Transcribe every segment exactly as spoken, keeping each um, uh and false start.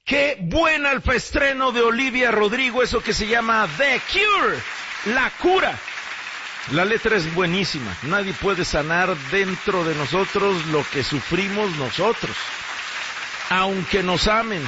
Qué buen alfaestreno de Olivia Rodrigo, eso que se llama The Cure, la cura. La letra es buenísima. Nadie puede sanar dentro de nosotros lo que sufrimos nosotros, aunque nos amen.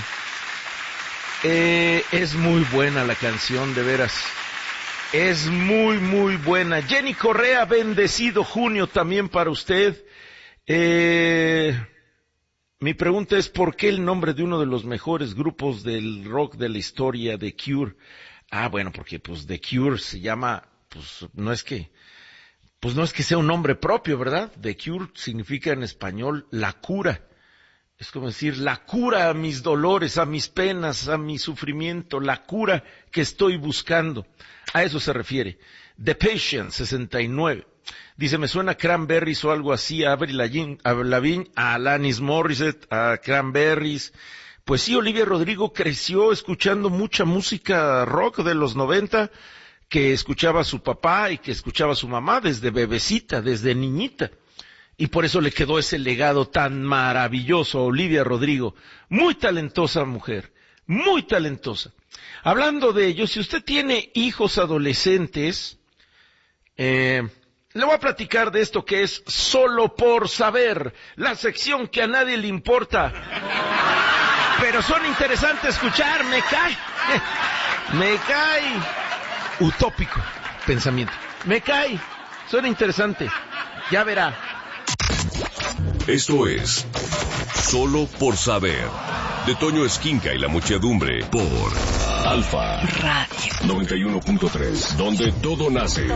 Eh, es muy buena la canción, de veras. Es muy, muy buena. Jenny Correa, bendecido junio también para usted. Eh... Mi pregunta es, ¿por qué el nombre de uno de los mejores grupos del rock de la historia, The Cure? Ah, bueno, porque pues The Cure se llama, pues no es que, pues no es que sea un nombre propio, ¿verdad? The Cure significa en español la cura. Es como decir, la cura a mis dolores, a mis penas, a mi sufrimiento, la cura que estoy buscando. A eso se refiere. The Patient, sesenta y nueve. Dice, me suena a Cranberries o algo así, a Avril Lavigne, a Alanis Morissette, a Cranberries. Pues sí, Olivia Rodrigo creció escuchando mucha música rock de los noventa, que escuchaba a su papá y que escuchaba a su mamá desde bebecita, desde niñita. Y por eso le quedó ese legado tan maravilloso a Olivia Rodrigo. Muy talentosa mujer, muy talentosa. Hablando de ello, si usted tiene hijos adolescentes, eh... le voy a platicar de esto que es Solo por Saber, la sección que a nadie le importa, pero son interesantes escuchar, me cae, me cae, utópico pensamiento, me cae, son interesantes, ya verá. Esto es Solo por Saber, de Toño Esquinca y la muchedumbre, por Alfa Radio noventa y uno punto tres, donde todo nace.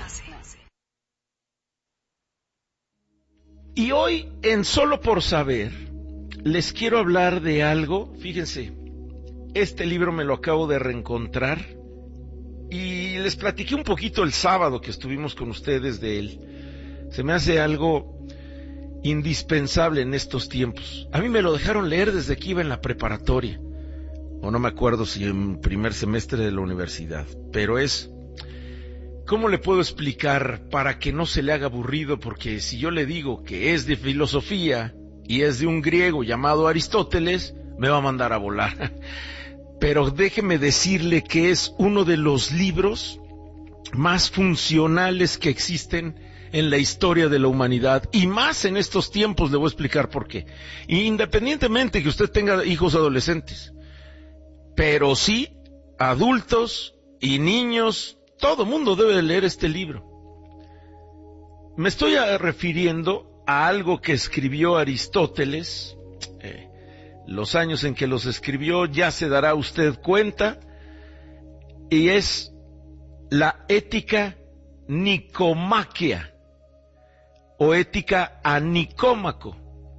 Y hoy, en Solo por Saber, les quiero hablar de algo. Fíjense, este libro me lo acabo de reencontrar y les platiqué un poquito el sábado que estuvimos con ustedes de él. Se me hace algo indispensable en estos tiempos. A mí me lo dejaron leer desde que iba en la preparatoria, o no me acuerdo si en primer semestre de la universidad, pero es... ¿Cómo le puedo explicar para que no se le haga aburrido? Porque si yo le digo que es de filosofía y es de un griego llamado Aristóteles, me va a mandar a volar. Pero déjeme decirle que es uno de los libros más funcionales que existen en la historia de la humanidad, y más en estos tiempos. Le voy a explicar por qué. Independientemente que usted tenga hijos adolescentes, pero sí adultos y niños, todo mundo debe leer este libro. Me estoy refiriendo a algo que escribió Aristóteles. Eh, los años en que los escribió ya se dará usted cuenta, y es la ética nicomaquia o ética a Nicómaco.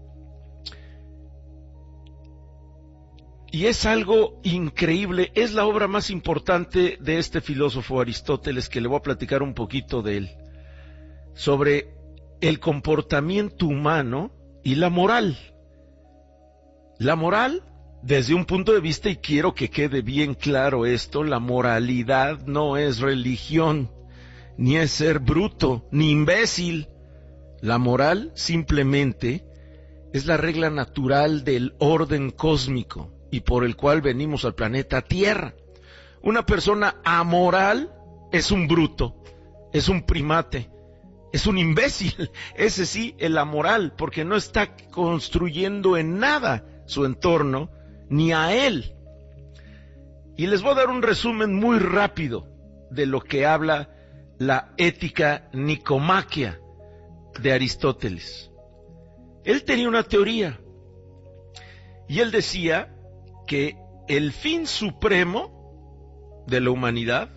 Y es algo increíble, es la obra más importante de este filósofo Aristóteles, que le voy a platicar un poquito de él, sobre el comportamiento humano y la moral. La moral, desde un punto de vista, y quiero que quede bien claro esto, la moralidad no es religión, ni es ser bruto, ni imbécil. La moral simplemente es la regla natural del orden cósmico y por el cual venimos al planeta Tierra. Una persona amoral es un bruto, es un primate, es un imbécil. Ese sí, el amoral, porque no está construyendo en nada su entorno, ni a él. Y les voy a dar un resumen muy rápido de lo que habla la ética nicomaquia de Aristóteles. Él tenía una teoría, y él decía que el fin supremo de la humanidad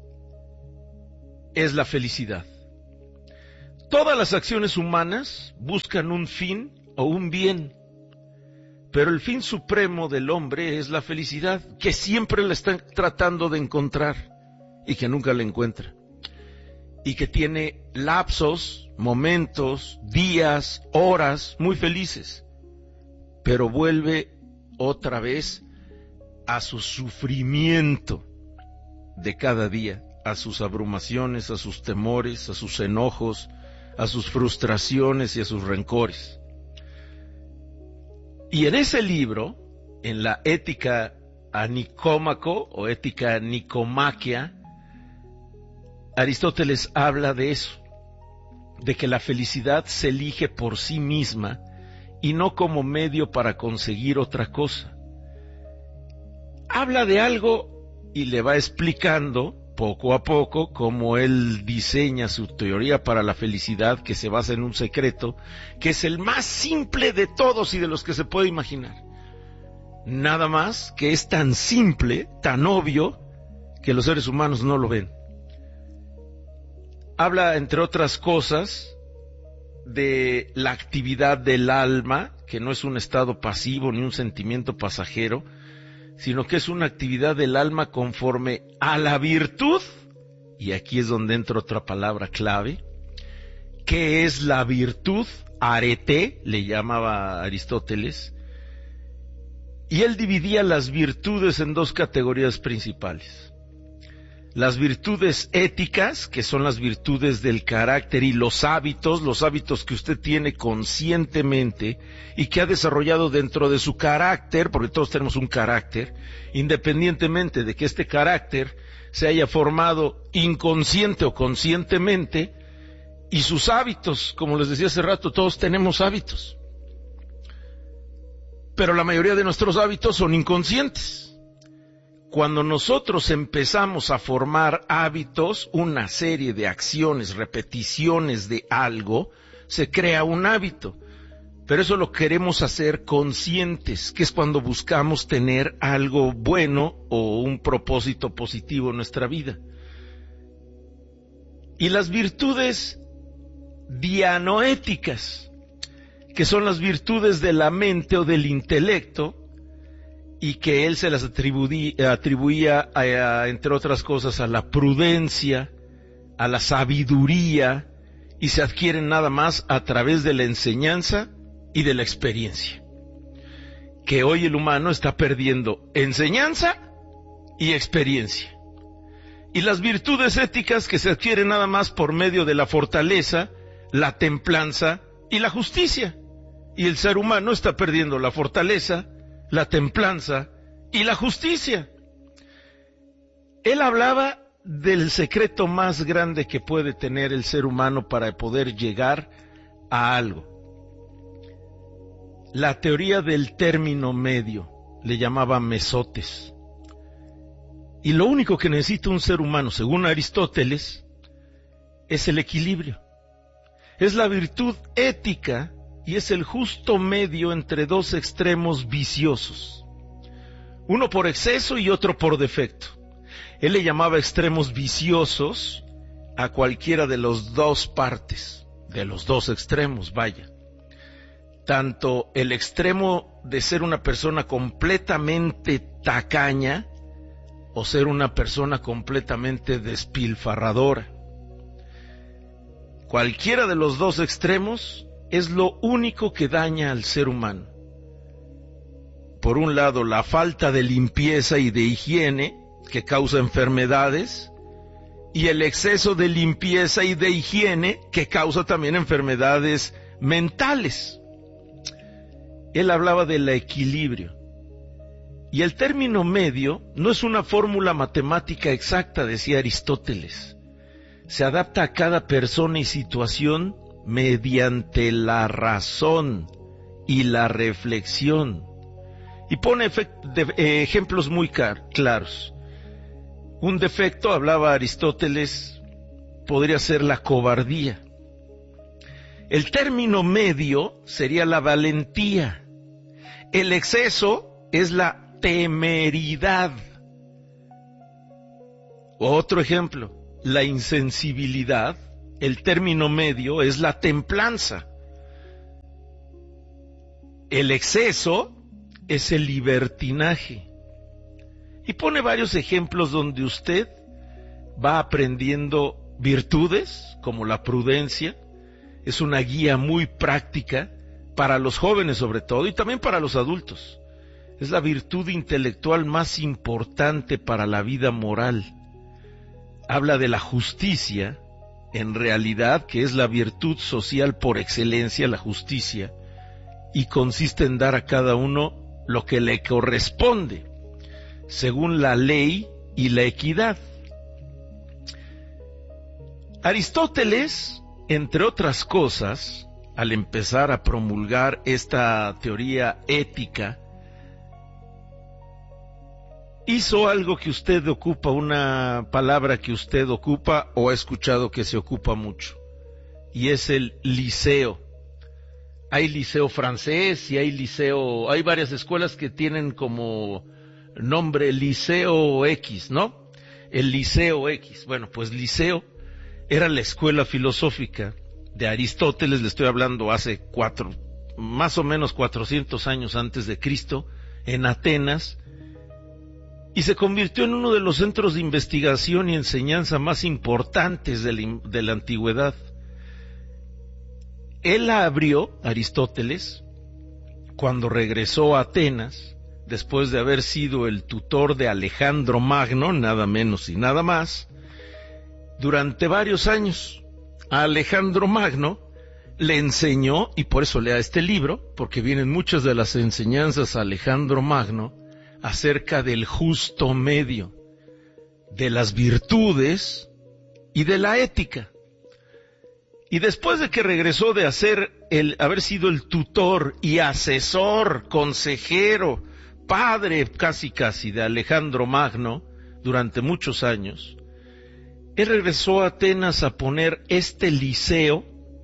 es la felicidad. Todas las acciones humanas buscan un fin o un bien, pero el fin supremo del hombre es la felicidad, que siempre la está tratando de encontrar y que nunca la encuentra, y que tiene lapsos, momentos, días, horas muy felices, pero vuelve otra vez a su sufrimiento de cada día, a sus abrumaciones, a sus temores, a sus enojos, a sus frustraciones y a sus rencores. Y en ese libro, en la ética a Nicómaco o ética Nicomaquia, Aristóteles habla de eso, de que la felicidad se elige por sí misma y no como medio para conseguir otra cosa. Habla de algo y le va explicando poco a poco cómo él diseña su teoría para la felicidad, que se basa en un secreto, que es el más simple de todos y de los que se puede imaginar. Nada más que es tan simple, tan obvio, que los seres humanos no lo ven. Habla, entre otras cosas, de la actividad del alma, que no es un estado pasivo ni un sentimiento pasajero, sino que es una actividad del alma conforme a la virtud, y aquí es donde entra otra palabra clave. ¿Qué es la virtud? Arete, le llamaba Aristóteles, y él dividía las virtudes en dos categorías principales. Las virtudes éticas, que son las virtudes del carácter, y los hábitos, los hábitos que usted tiene conscientemente y que ha desarrollado dentro de su carácter, porque todos tenemos un carácter, independientemente de que este carácter se haya formado inconsciente o conscientemente, y sus hábitos, como les decía hace rato, todos tenemos hábitos. Pero la mayoría de nuestros hábitos son inconscientes. Cuando nosotros empezamos a formar hábitos, una serie de acciones, repeticiones de algo, se crea un hábito. Pero eso lo queremos hacer conscientes, que es cuando buscamos tener algo bueno o un propósito positivo en nuestra vida. Y las virtudes dianoéticas, que son las virtudes de la mente o del intelecto, y que él se las atribuía, atribuía a, a, entre otras cosas, a la prudencia, a la sabiduría, y se adquieren nada más a través de la enseñanza y de la experiencia. Que hoy el humano está perdiendo enseñanza y experiencia. Y las virtudes éticas que se adquieren nada más por medio de la fortaleza, la templanza y la justicia. Y el ser humano está perdiendo la fortaleza, la templanza y la justicia. Él hablaba del secreto más grande que puede tener el ser humano para poder llegar a algo. La teoría del término medio, le llamaba mesotes. Y lo único que necesita un ser humano, según Aristóteles, es el equilibrio. Es la virtud ética y es el justo medio entre dos extremos viciosos. Uno por exceso y otro por defecto. Él le llamaba extremos viciosos a cualquiera de las dos partes, de los dos extremos, vaya. Tanto el extremo de ser una persona completamente tacaña o ser una persona completamente despilfarradora. Cualquiera de los dos extremos es lo único que daña al ser humano. Por un lado, la falta de limpieza y de higiene, que causa enfermedades, y el exceso de limpieza y de higiene, que causa también enfermedades mentales. Él hablaba del equilibrio. Y el término medio no es una fórmula matemática exacta, decía Aristóteles. Se adapta a cada persona y situación mediante la razón y la reflexión. Y pone de, eh, ejemplos muy car- claros. Un defecto, hablaba Aristóteles, podría ser la cobardía. El término medio sería la valentía. El exceso es la temeridad. Otro ejemplo, la insensibilidad. El término medio es la templanza. El exceso es el libertinaje. Y pone varios ejemplos donde usted va aprendiendo virtudes, como la prudencia. Es una guía muy práctica para los jóvenes sobre todo, y también para los adultos. Es la virtud intelectual más importante para la vida moral. Habla de la justicia, en realidad, que es la virtud social por excelencia, la justicia, y consiste en dar a cada uno lo que le corresponde, según la ley y la equidad. Aristóteles, entre otras cosas, al empezar a promulgar esta teoría ética, hizo algo que usted ocupa, una palabra que usted ocupa o ha escuchado que se ocupa mucho, y es el liceo. Hay liceo francés y hay liceo, hay varias escuelas que tienen como nombre Liceo X, ¿no? El Liceo X. Bueno, pues liceo era la escuela filosófica de Aristóteles, le estoy hablando hace cuatro, más o menos cuatrocientos años antes de Cristo, en Atenas, y se convirtió en uno de los centros de investigación y enseñanza más importantes de la, de la antigüedad. Él la abrió, Aristóteles, cuando regresó a Atenas, después de haber sido el tutor de Alejandro Magno, nada menos y nada más, durante varios años. A Alejandro Magno le enseñó, y por eso lea este libro, porque vienen muchas de las enseñanzas a Alejandro Magno acerca del justo medio, de las virtudes y de la ética. Y después de que regresó de hacer el, haber sido el tutor y asesor, consejero, padre casi casi de Alejandro Magno durante muchos años, él regresó a Atenas a poner este liceo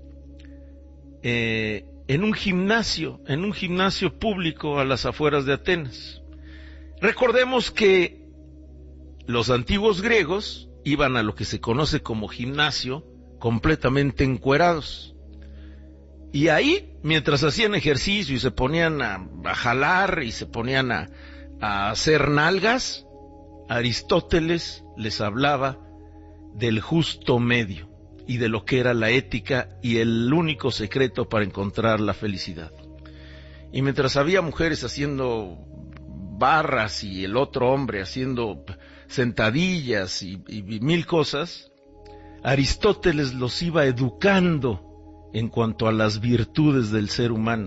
eh, en un gimnasio, en un gimnasio público a las afueras de Atenas. Recordemos que los antiguos griegos iban a lo que se conoce como gimnasio completamente encuerados. Y ahí, mientras hacían ejercicio y se ponían a, a jalar y se ponían a, a hacer nalgas, Aristóteles les hablaba del justo medio y de lo que era la ética y el único secreto para encontrar la felicidad. Y mientras había mujeres haciendo barras y el otro hombre haciendo sentadillas y, y, y mil cosas, Aristóteles los iba educando en cuanto a las virtudes del ser humano.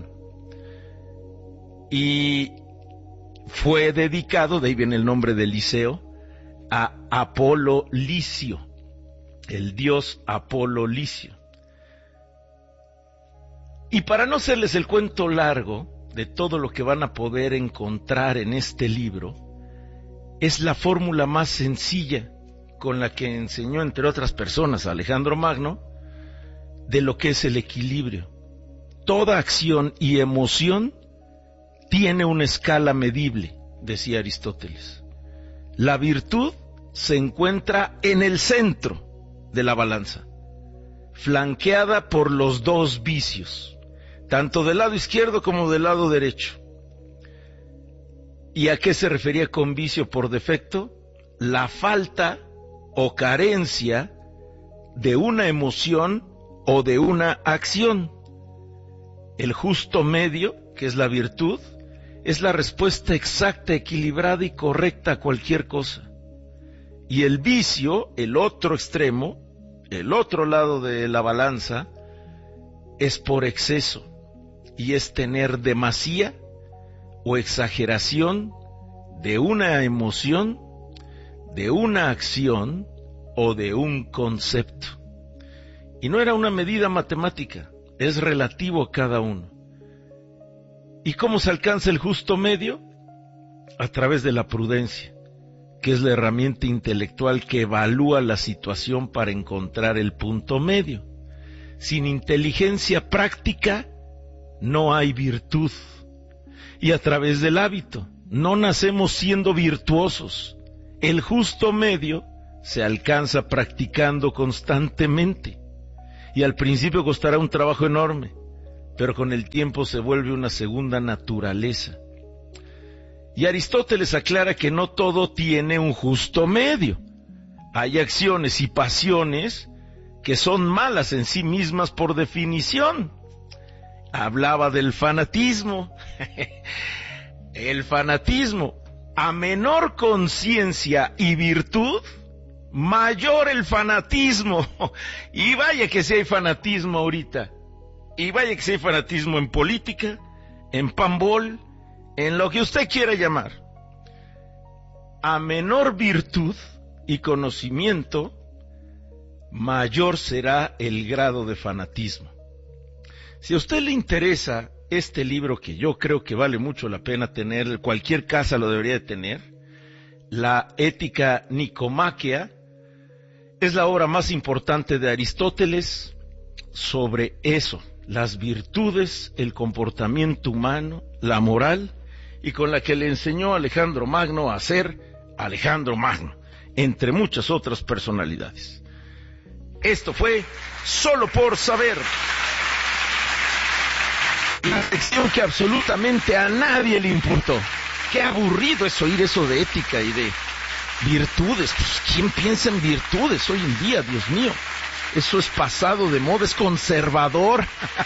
Y fue dedicado, de ahí viene el nombre del liceo, a Apolo Licio, el dios Apolo Licio. Y para no hacerles el cuento largo de todo lo que van a poder encontrar en este libro, es la fórmula más sencilla con la que enseñó, entre otras personas, a Alejandro Magno, de lo que es el equilibrio. Toda acción y emoción tiene una escala medible, decía Aristóteles. La virtud se encuentra en el centro de la balanza, flanqueada por los dos vicios, tanto del lado izquierdo como del lado derecho. ¿Y a qué se refería con vicio por defecto? La falta o carencia de una emoción o de una acción. El justo medio, que es la virtud, es la respuesta exacta, equilibrada y correcta a cualquier cosa. Y el vicio, el otro extremo, el otro lado de la balanza, es por exceso, y es tener demasía o exageración de una emoción, de una acción o de un concepto. Y no era una medida matemática, es relativo a cada uno. ¿Y cómo se alcanza el justo medio? A través de la prudencia, que es la herramienta intelectual que evalúa la situación para encontrar el punto medio. Sin inteligencia práctica no hay virtud. Y a través del hábito, no nacemos siendo virtuosos. El justo medio se alcanza practicando constantemente. Y al principio costará un trabajo enorme, pero con el tiempo se vuelve una segunda naturaleza. Y Aristóteles aclara que no todo tiene un justo medio. Hay acciones y pasiones que son malas en sí mismas por definición. Hablaba del fanatismo. El fanatismo, a menor conciencia y virtud, mayor el fanatismo. Y vaya que si hay fanatismo ahorita. Y vaya que si hay fanatismo en política, en pambol, en lo que usted quiera llamar, a menor virtud y conocimiento, mayor será el grado de fanatismo. Si a usted le interesa este libro, que yo creo que vale mucho la pena tener, cualquier casa lo debería de tener, La Ética Nicomaquea, es la obra más importante de Aristóteles sobre eso, las virtudes, el comportamiento humano, la moral, y con la que le enseñó Alejandro Magno a ser Alejandro Magno, entre muchas otras personalidades. Esto fue Solo por Saber, una sección que absolutamente a nadie le importó. Qué aburrido es oír eso de ética y de virtudes. Pues, ¿quién piensa en virtudes hoy en día? Dios mío, eso es pasado de moda, es conservador.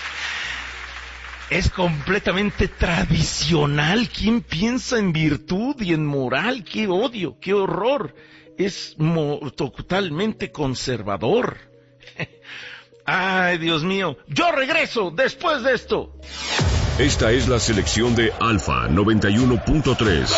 Es completamente tradicional. ¿Quién piensa en virtud y en moral? ¡Qué odio, qué horror! Es mo- totalmente conservador. Ay, Dios mío. Yo regreso después de esto. Esta es la selección de Alfa noventa y uno punto tres.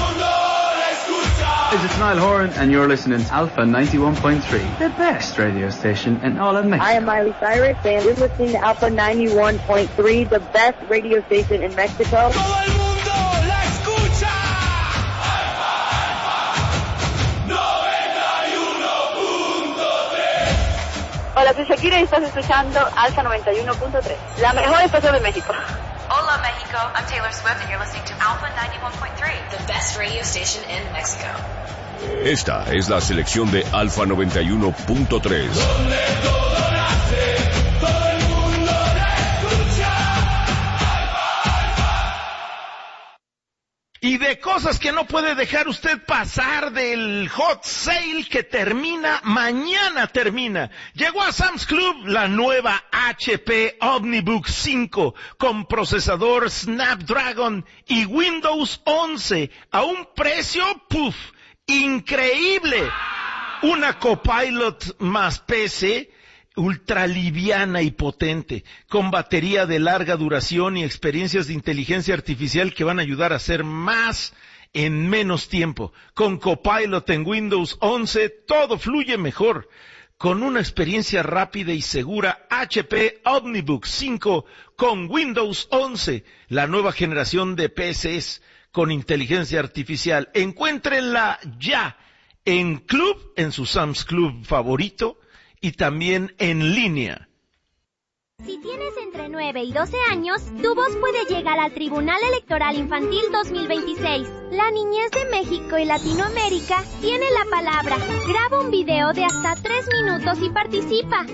This is Niall Horan, and you're listening to Alpha ninety-one point three, the best radio station in all of Mexico. I am Miley Cyrus, and you're listening to Alpha ninety-one point three, the best radio station in Mexico. ¡Todo el mundo la escucha! Alfa, Alfa, noventa y uno punto tres. Hola, soy Shakira y estás escuchando Alpha noventa y uno punto tres, la mejor estación de México. Hola Mexico, I'm Taylor Swift and you're listening to Alpha ninety-one point three, the best radio station in Mexico. Esta es la selección de Alfa noventa y uno punto tres. Donde todo nace, todo el mundo la escucha. Alfa, Alfa. Y de cosas que no puede dejar usted pasar del hot sale que termina, mañana termina. Llegó a Sam's Club la nueva H P OmniBook cinco con procesador Snapdragon y Windows once a un precio, ¡puf!, increíble. Una Copilot más P C ultra liviana y potente, con batería de larga duración y experiencias de inteligencia artificial que van a ayudar a hacer más en menos tiempo. Con Copilot en Windows once todo fluye mejor. Con una experiencia rápida y segura, H P OmniBook cinco con Windows once, la nueva generación de P Cs con inteligencia artificial. Encuéntrenla ya en Club, en su Sam's Club favorito, y también en línea. Si tienes entre nueve y doce años, tu voz puede llegar al Tribunal Electoral Infantil dos mil veintiséis. La niñez de México y Latinoamérica tiene la palabra. Graba un video de hasta tres minutos y participa.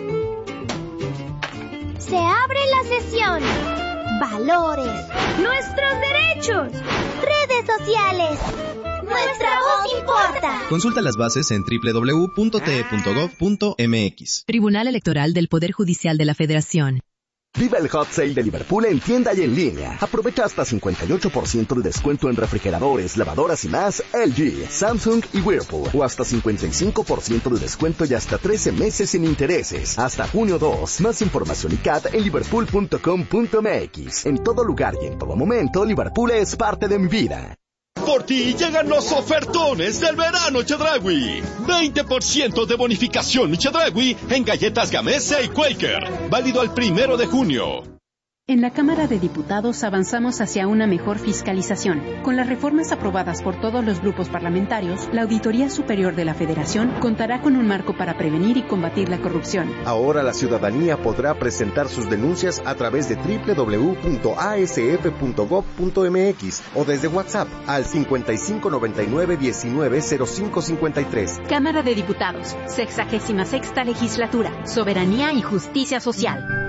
Se abre la sesión. Valores. Nuestros derechos. Redes sociales. Nuestra voz importa. Consulta las bases en doble u doble u doble u punto t e punto gov punto m x. Tribunal Electoral del Poder Judicial de la Federación. Viva el Hot Sale de Liverpool en tienda y en línea. Aprovecha hasta cincuenta y ocho por ciento de descuento en refrigeradores, lavadoras y más L G, Samsung y Whirlpool. O hasta cincuenta y cinco por ciento de descuento y hasta trece meses sin intereses. Hasta junio dos. Más información y C A T en liverpool punto com punto m x. En todo lugar y en todo momento, Liverpool es parte de mi vida. Por ti llegan los ofertones del verano Chedraui. veinte por ciento de bonificación Chedraui en galletas Gamesa y Quaker. Válido al primero de junio. En la Cámara de Diputados avanzamos hacia una mejor fiscalización. Con las reformas aprobadas por todos los grupos parlamentarios, la Auditoría Superior de la Federación contará con un marco para prevenir y combatir la corrupción. Ahora la ciudadanía podrá presentar sus denuncias a través de doble u doble u doble u punto a s f punto gov punto m x o desde WhatsApp al cincuenta y cinco noventa y nueve diecinueve cero cinco cincuenta y tres. Cámara de Diputados, sexagésima sexta Legislatura, Soberanía y Justicia Social.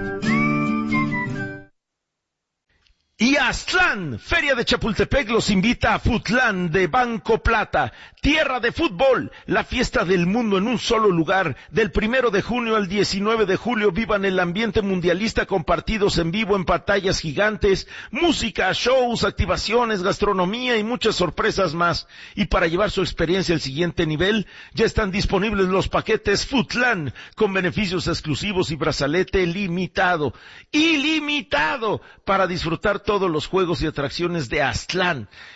Y Aztlán, Feria de Chapultepec, los invita a Futlán de Banco Plata, tierra de fútbol, la fiesta del mundo en un solo lugar, del primero de junio al diecinueve de julio. Vivan el ambiente mundialista con partidos en vivo en pantallas gigantes, música, shows, activaciones, gastronomía y muchas sorpresas más. Y para llevar su experiencia al siguiente nivel, ya están disponibles los paquetes Futlán, con beneficios exclusivos y brazalete limitado, ilimitado, para disfrutar todo los juegos y atracciones de Aztlán.